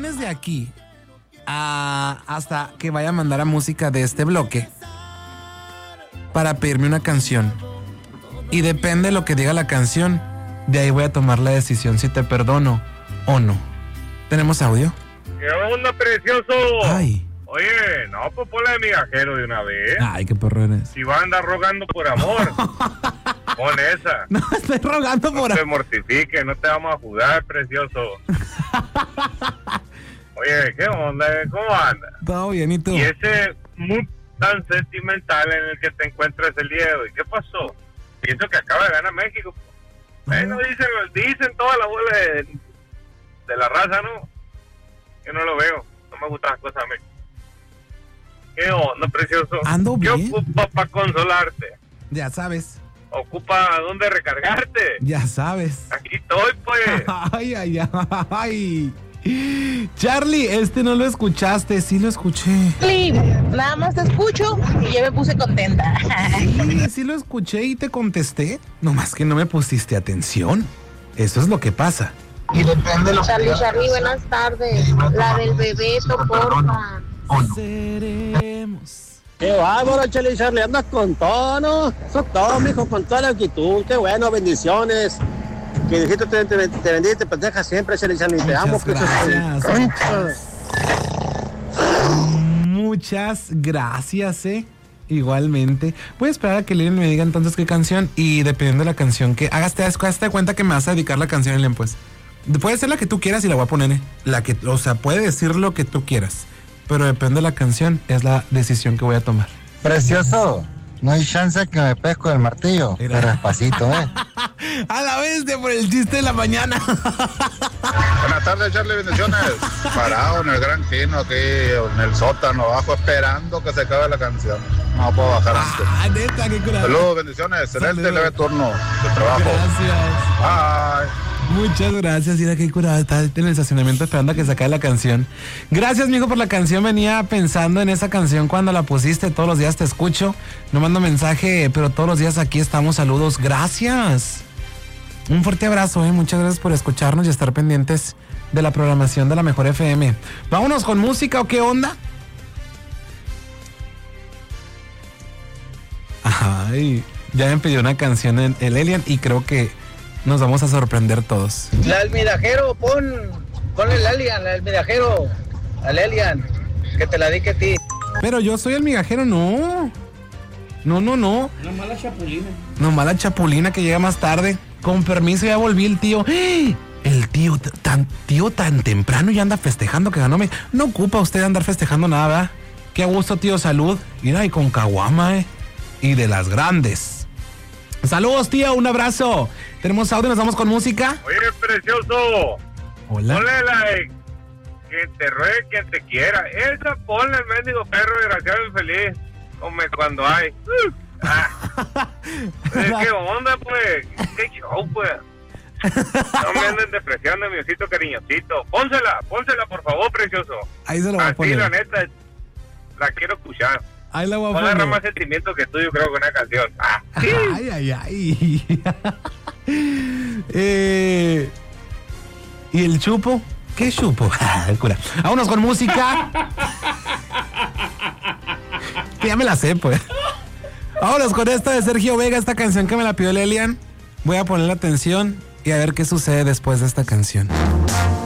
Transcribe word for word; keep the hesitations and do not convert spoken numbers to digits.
tienes de aquí a, hasta que vaya a mandar a música de este bloque para pedirme una canción. Y depende de lo que diga la canción, de ahí voy a tomar la decisión si te perdono o no. ¿Tenemos audio? ¿Qué onda, precioso? Ay. Oye, no, pues ponla de migajero de una vez. Ay, qué perro eres. Si vas a andar rogando por amor, pon esa. No, estoy rogando por amor. No te a... mortifiques, no te vamos a jugar, precioso. Oye, ¿qué onda? ¿Cómo andas? Todo bien, ¿y tú? Y ese mood tan sentimental en el que te encuentras el día de hoy, ¿qué pasó? Pienso que acaba de ganar México. Bueno, dicen, dicen toda la bola de, de la raza, ¿no? Yo no lo veo, no me gustan las cosas a mí. ¿Qué onda, precioso? Ando bien. ¿Qué ocupa para consolarte? Ya sabes. ¿Ocupa dónde recargarte? Ya sabes. Aquí estoy, pues. Ay, ay, ay. Charlie, este no lo escuchaste, sí lo escuché. Sí, nada más te escucho y ya me puse contenta. Sí, sí lo escuché y te contesté. Nomás que no me pusiste atención. Eso es lo que pasa. Y depende de los Charlie, Charlie, buenas tardes. La del Bebeto, porfa. Seremos. Qué bárbaro, Charlie, Charlie, andas con todo, ¿no? Eso es todo, mijo, con toda la actitud. Qué bueno, bendiciones. Que Diosito te, te, te bendiga y te proteja siempre, Charlie, Charlie. Te amo, que gracias. Muchas gracias, eh. Igualmente. Voy a esperar a que Lilian me diga entonces qué canción y dependiendo de la canción que hagas, te das cuenta que me vas a dedicar la canción, Lilian, pues. Puede ser la que tú quieras y la voy a poner, ¿eh? La que, o sea, puede decir lo que tú quieras, pero depende de la canción, es la decisión que voy a tomar. Precioso, no hay chance que me pesco el martillo, Mira. pero despacito, ¿eh? A la vez de por el chiste de la mañana. Buenas tardes, Charlie, bendiciones. Parado en el Gran Quino, aquí en el sótano abajo, esperando que se acabe la canción. No puedo bajar antes. Ah, neta, qué curado. Saludos, bendiciones. Excelente Saludos. leve turno de trabajo. Gracias. Bye. Muchas gracias, mira qué curado. Está en el estacionamiento esperando a que se acabe la canción. Gracias, mijo, por la canción. Venía pensando en esa canción cuando la pusiste. Todos los días te escucho. No mando mensaje, pero todos los días aquí estamos. Saludos. Gracias. Un fuerte abrazo, eh. Muchas gracias por escucharnos y estar pendientes de la programación de la Mejor F M. Vámonos con música, ¿o qué onda? Ay, ya me pidió una canción en el Elian y creo que nos vamos a sorprender todos. La del midajero, pon, pon el Elian, la del midajero, al Elian, que te la dedique a ti. Pero yo soy el migajero, no. No, no, no. No mala chapulina. No, mala chapulina que llega más tarde. Con permiso, ya volví el tío. El tío tan, tío tan temprano ya anda festejando que ganó. Me... No ocupa usted andar festejando nada, ¿verdad? Qué a gusto, tío, salud. Mira, y con caguama, eh. Y de las grandes. Saludos, tío, un abrazo. Tenemos audio, nos vamos con música. Oye, precioso. Hola. Ponle la de que te ruegue quien te quiera. Esa ponle el mendigo perro desgraciado y feliz. Come cuando hay. Uh, ah. Oye, ¿qué onda, pues? ¿Qué show, pues? No me anden despreciando, mi osito cariñosito. Pónsela, pónsela, por favor, precioso. Ahí se lo voy a Así, poner. la neta, la quiero escuchar. Ahí la voy a Agarra poner. más sentimiento que tú, yo creo, con una canción. Ah. Ay, ay, ay. eh, ¿Y el chupo? ¿Qué chupo? Cura. Vámonos con música. Que ya me la sé, pues. Vámonos con esta de Sergio Vega, esta canción que me la pidió Lelian. Voy a ponerle atención y a ver qué sucede después de esta canción.